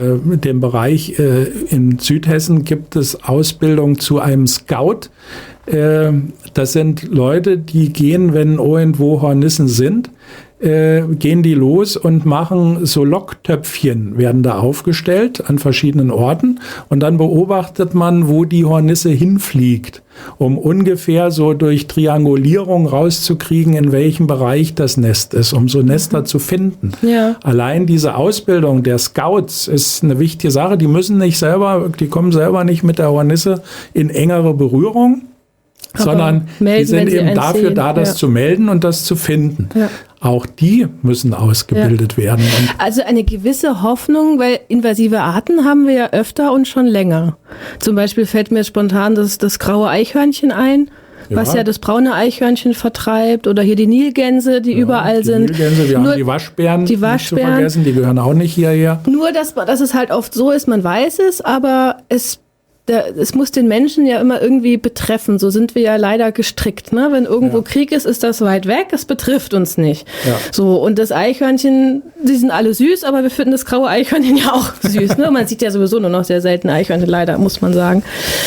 Mit dem Bereich in Südhessen gibt es Ausbildung zu einem Scout. Das sind Leute, die gehen, wenn irgendwo Hornissen sind, gehen die los und machen so Locktöpfchen, werden da aufgestellt an verschiedenen Orten und dann beobachtet man, wo die Hornisse hinfliegt, um ungefähr so durch Triangulierung rauszukriegen, in welchem Bereich das Nest ist, um so Nester zu finden. Ja. Allein diese Ausbildung der Scouts ist eine wichtige Sache. Die kommen selber nicht mit der Hornisse in engere Berührung, sondern die sind eben dafür da, das zu melden und das zu finden. Ja. Auch die müssen ausgebildet werden. Also eine gewisse Hoffnung, weil invasive Arten haben wir ja öfter und schon länger. Zum Beispiel fällt mir spontan das graue Eichhörnchen ein, was ja das braune Eichhörnchen vertreibt, oder hier die Nilgänse, die überall sind. Nilgänse, wir haben die Waschbären nicht zu vergessen, die gehören auch nicht hierher. Nur, dass es halt oft so ist, man weiß es, aber es muss den Menschen ja immer irgendwie betreffen. So sind wir ja leider gestrickt. Ne? Wenn irgendwo Krieg ist, ist das weit weg. Es betrifft uns nicht. Ja. So, und das Eichhörnchen, die sind alle süß, aber wir finden das graue Eichhörnchen ja auch süß. Ne? Man sieht ja sowieso nur noch sehr selten Eichhörnchen, leider, muss man sagen.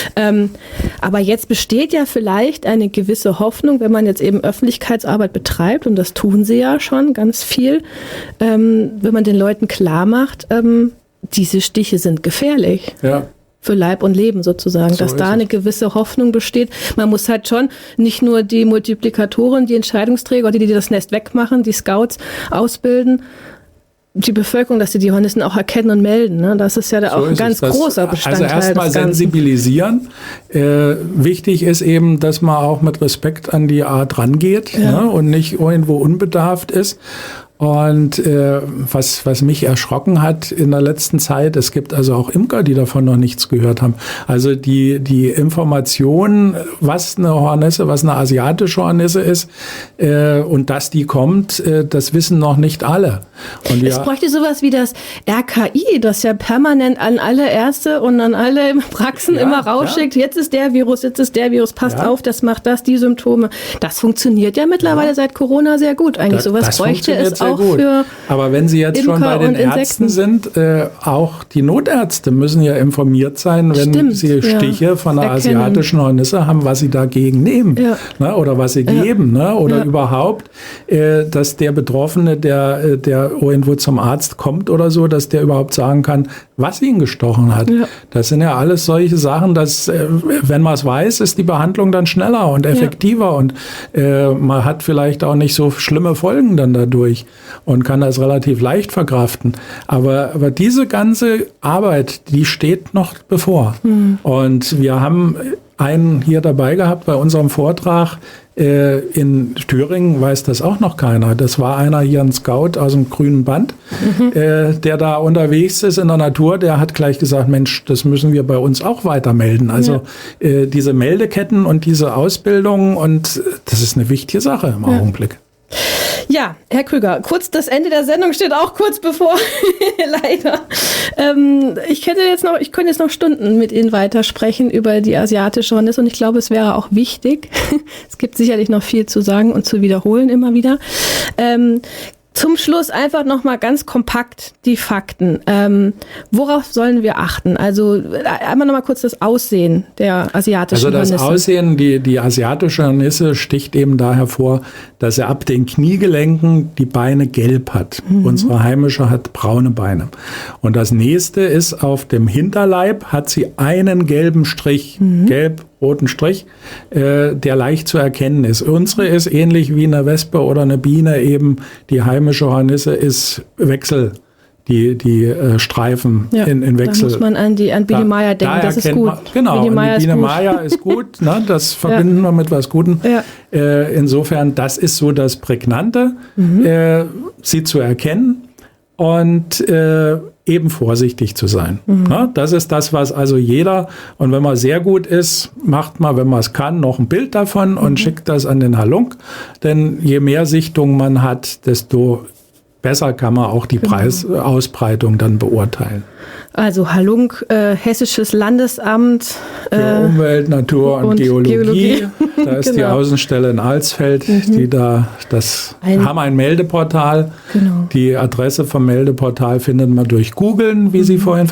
Aber jetzt besteht ja vielleicht eine gewisse Hoffnung, wenn man jetzt eben Öffentlichkeitsarbeit betreibt, und das tun sie ja schon ganz viel, wenn man den Leuten klar macht, diese Stiche sind gefährlich. Ja. Für Leib und Leben sozusagen, dass da eine gewisse Hoffnung besteht. Man muss halt schon nicht nur die Multiplikatoren, die Entscheidungsträger, die das Nest wegmachen, die Scouts ausbilden, die Bevölkerung, dass sie die Hornissen auch erkennen und melden. Ne? Das ist ja da auch ein ganz großer Bestandteil. Also erstmal sensibilisieren. Wichtig ist eben, dass man auch mit Respekt an die Art rangeht, ne? Und nicht irgendwo unbedarft ist. Und was mich erschrocken hat in der letzten Zeit, es gibt also auch Imker, die davon noch nichts gehört haben. Also die Information, was eine Hornisse, was eine asiatische Hornisse ist und dass die kommt, das wissen noch nicht alle. Und es bräuchte sowas wie das RKI, das ja permanent an alle Ärzte und an alle Praxen immer rausschickt, jetzt ist der Virus, passt auf, das macht das, die Symptome. Das funktioniert ja mittlerweile seit Corona sehr gut. Eigentlich sowas bräuchte es auch für Aber wenn Sie jetzt Imker schon bei den Ärzten sind, auch die Notärzte müssen ja informiert sein, wenn sie Stiche von einer asiatischen Hornisse haben, was sie dagegen nehmen, ne, oder was sie geben, ne, oder überhaupt, dass der Betroffene, der irgendwo zum Arzt kommt oder so, dass der überhaupt sagen kann, was ihn gestochen hat. Ja. Das sind ja alles solche Sachen, dass, wenn man es weiß, ist die Behandlung dann schneller und effektiver und man hat vielleicht auch nicht so schlimme Folgen dann dadurch und kann das relativ leicht verkraften. Aber diese ganze Arbeit, die steht noch bevor. Mhm. Und wir haben einen hier dabei gehabt bei unserem Vortrag. In Thüringen weiß das auch noch keiner. Das war einer hier, ein Scout aus dem grünen Band, der da unterwegs ist in der Natur. Der hat gleich gesagt, Mensch, das müssen wir bei uns auch weiter melden. Also diese Meldeketten und diese Ausbildung, und das ist eine wichtige Sache im Augenblick. Ja, Herr Krüger, das Ende der Sendung steht auch kurz bevor, leider. Ich könnte jetzt noch Stunden mit Ihnen weitersprechen über die asiatische Hornisse, und ich glaube, es wäre auch wichtig. Es gibt sicherlich noch viel zu sagen und zu wiederholen immer wieder. Zum Schluss einfach noch mal ganz kompakt die Fakten. Worauf sollen wir achten? Also einmal noch mal kurz das Aussehen der asiatischen Hornisse. Also das Aussehen, die asiatische Hornisse sticht eben da hervor, dass er ab den Kniegelenken die Beine gelb hat. Mhm. Unsere heimische hat braune Beine. Und das nächste ist, auf dem Hinterleib hat sie einen gelben Strich, gelb-roten Strich, der leicht zu erkennen ist. Unsere ist ähnlich wie eine Wespe oder eine Biene eben, die heimische Hornisse ist Wechsel, die Streifen in Wechsel. Da muss man an Biene Maya denken, das ist gut. Genau, Biene Maya ist gut, ne, das verbinden wir mit was Gutem. Ja. Insofern, das ist so das Prägnante, sie zu erkennen und eben vorsichtig zu sein. Ja, das ist das, was also jeder, und wenn man sehr gut ist, macht man, wenn man es kann, noch ein Bild davon und schickt das an den Halunk, denn je mehr Sichtungen man hat, desto besser kann man auch die Preisausbreitung dann beurteilen. Also Halunk, Hessisches Landesamt für Umwelt, Natur und Geologie. Da ist die Außenstelle in Alsfeld, die haben ein Meldeportal. Genau. Die Adresse vom Meldeportal findet man durch Googlen, wie Sie vorhin